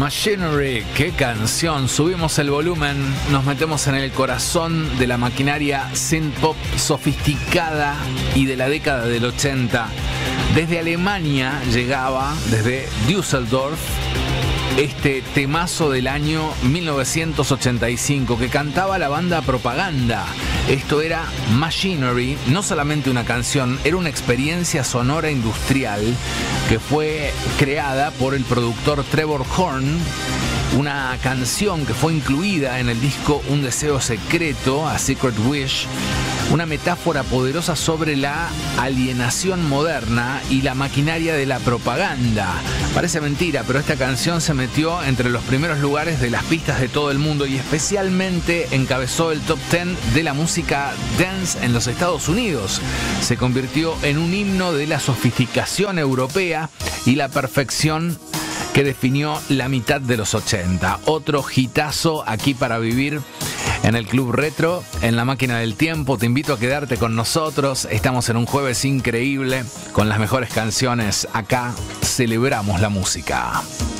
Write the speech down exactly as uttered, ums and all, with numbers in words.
Machinery, qué canción. Subimos el volumen, nos metemos en el corazón de la maquinaria synth-pop sofisticada y de la década del ochenta. Desde Alemania llegaba, desde Düsseldorf, este temazo del año mil novecientos ochenta y cinco que cantaba la banda Propaganda. Esto era Machinery, no solamente una canción, era una experiencia sonora industrial que fue creada por el productor Trevor Horn. Una canción que fue incluida en el disco Un Deseo Secreto, A Secret Wish. Una metáfora poderosa sobre la alienación moderna y la maquinaria de la propaganda. Parece mentira, pero esta canción se metió entre los primeros lugares de las pistas de todo el mundo y especialmente encabezó el top diez de la música dance en los Estados Unidos. Se convirtió en un himno de la sofisticación europea y la perfección que definió la mitad de los ochenta. Otro hitazo aquí para vivir en el Club Retro, en la máquina del tiempo. Te invito a quedarte con nosotros. Estamos en un jueves increíble con las mejores canciones. Acá celebramos la música.